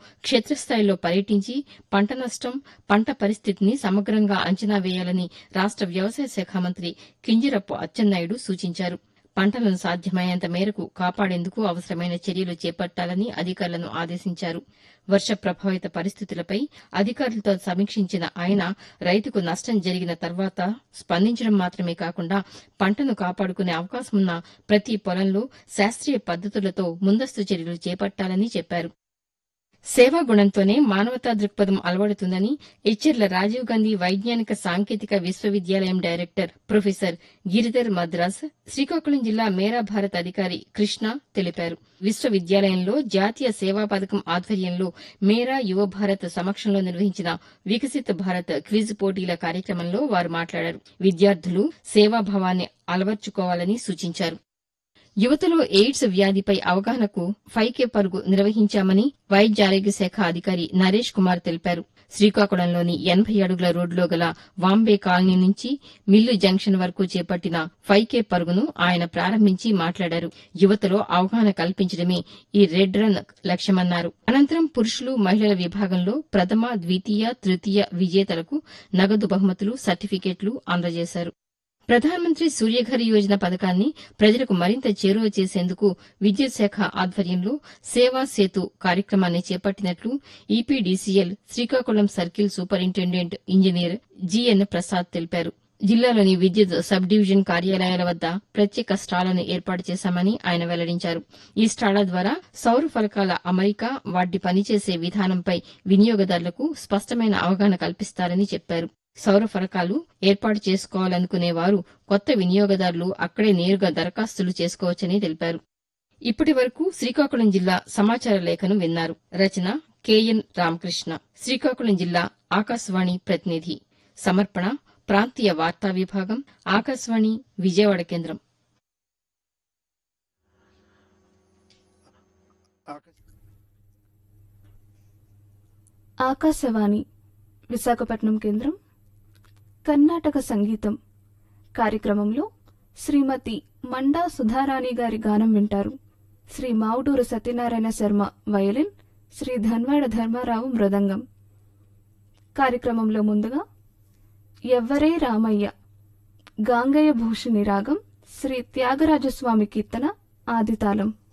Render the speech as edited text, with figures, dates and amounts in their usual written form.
క్షేత్రస్థాయిలో పర్యటించి పంట నష్టం, పంట పరిస్థితిని సమగ్రంగా అంచనా వేయాలని రాష్ట వ్యవసాయ శాఖ మంత్రి కింజరపు అచ్చెన్నాయుడు సూచించారు. పంటలను సాధ్యమయ్యేంత మేరకు కాపాడేందుకు అవసరమైన చర్యలు చేపట్టాలని అధికారులను ఆదేశించారు. వర్ష ప్రభావిత పరిస్థితులపై అధికారులతో సమీక్షించిన ఆయన రైతుకు నష్టం జరిగిన తర్వాత స్పందించడం మాత్రమే కాకుండా పంటను కాపాడుకునే అవకాశమున్న ప్రతి పొలంలో శాస్త్రీయ పద్దతులతో ముందస్తు చర్యలు చేపట్టాలని చెప్పారు. సేవాగుణంతోనే మానవతా దృక్పథం అలవడుతుందని ఎచ్చెర్ల రాజీవ్ గాంధీ వైజ్ఞానిక సాంకేతిక విశ్వవిద్యాలయం డైరెక్టర్ ప్రొఫెసర్ గిరిధర్ మద్రాస్, శ్రీకాకుళం జిల్లా మేరా భారత్ అధికారి కృష్ణ తెలిపారు. విశ్వవిద్యాలయంలో జాతీయ సేవా పథకం ఆధ్వర్యంలో మేరా యువ భారత్ సమక్షంలో నిర్వహించిన వికసిత్ భారత్ క్విజ్ పోటీల కార్యక్రమంలో వారు మాట్లాడారు. విద్యార్థులు సేవాభావాన్ని అలవర్చుకోవాలని సూచించారు. యువతలో ఎయిడ్స్ వ్యాధిపై అవగాహనకు 5K పరుగు నిర్వహించామని వైద్య ఆరోగ్య శాఖ అధికారి నరేష్ కుమార్ తెలిపారు. శ్రీకాకుళంలోని 80 అడుగుల రోడ్డులో గల వాంబే కాలనీ నుంచి మిల్లు జంక్షన్ వరకు చేపట్టిన 5K పరుగును ఆయన ప్రారంభించి మాట్లాడారు. యువతలో అవగాహన కల్పించడమే ఈ రెడ్ రన్ లక్ష్యమన్నారు. అనంతరం పురుషులు, మహిళల విభాగంలో ప్రథమ, ద్వితీయ, తృతీయ విజేతలకు నగదు బహుమతులు, సర్టిఫికెట్లు అందజేశారు. ప్రధానమంత్రి సూర్యఘర్ యోజన పథకాన్ని ప్రజలకు మరింత చేరువ చేసేందుకు విద్యుత్ శాఖ ఆధ్వర్యంలో సేవా సేతు కార్యక్రమాన్ని చేపట్టినట్లు EPDCL Srikakulam circle superintendent engineer GN Prasad తెలిపారు. జిల్లాలోని విద్యుత్ సబ్ డివిజన్ కార్యాలయాల వద్ద ప్రత్యేక స్టాళ్లను ఏర్పాటు చేశామని ఆయన వెల్లడించారు. ఈ స్టాళ్ల ద్వారా సౌర ఫలకాల అమరిక, వాటి పనిచేసే విధానంపై వినియోగదారులకు స్పష్టమైన అవగాహన కల్పిస్తారని చెప్పారు. సౌర ఫలకాలు ఏర్పాటు చేసుకోవాలనుకునేవారు, కొత్త వినియోగదారులు అక్కడే నేరుగా దరఖాస్తులు చేసుకోవచ్చని తెలిపారు. ఇప్పటి వరకు శ్రీకాకుళం జిల్లా సమాచార లేఖను విన్నారు. రచన కెఎన్ రామకృష్ణ. శ్రీకాకుళం జిల్లా ఆకాశవాణి ప్రతినిధి. సమర్పణ ప్రాంతీయ వార్తా విభాగం, ఆకాశవాణి విజయవాడ కేంద్రం. ఆకాశవాణి విశాఖపట్నం కేంద్రం. కర్ణాటక సంగీతం కార్యక్రమంలో శ్రీమతి మండా సుధారాణి గారి గానం వింటారు. శ్రీ మావుడూరు సత్యనారాయణ శర్మ వయలిన్, శ్రీ ధన్వాడ ధర్మారావు మృదంగం. కార్యక్రమంలో ముందుగా ఎవ్వరే రామయ్య గాంగయ్య భూషణి రాగం, శ్రీ త్యాగరాజస్వామి కీర్తన ఆదితాళం.